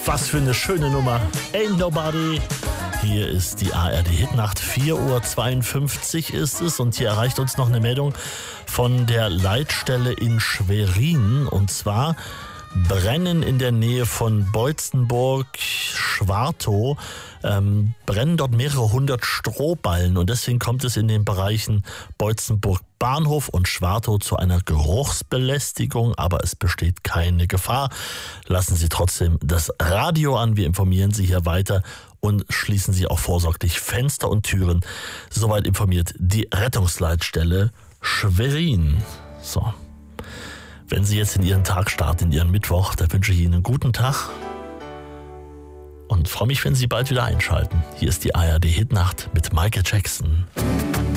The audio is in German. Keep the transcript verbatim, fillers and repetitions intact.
Was für eine schöne Nummer. Ain't Nobody. Hier ist die A R D-Hitnacht. vier Uhr zweiundfünfzig ist es und hier erreicht uns noch eine Meldung von der Leitstelle in Schwerin. Und zwar brennen in der Nähe von Beutzenburg-Schwartow, ähm, brennen dort mehrere hundert Strohballen. Und deswegen kommt es in den Bereichen Beutzenburg-Bahnhof und Schwartow zu einer Geruchsbelästigung. Aber es besteht keine Gefahr. Lassen Sie trotzdem das Radio an. Wir informieren Sie hier weiter und schließen Sie auch vorsorglich Fenster und Türen. Soweit informiert die Rettungsleitstelle Schwerin. So. Wenn Sie jetzt in Ihren Tag starten, in Ihren Mittwoch, da wünsche ich Ihnen einen guten Tag und freue mich, wenn Sie bald wieder einschalten. Hier ist die A R D-Hitnacht mit Michael Jackson.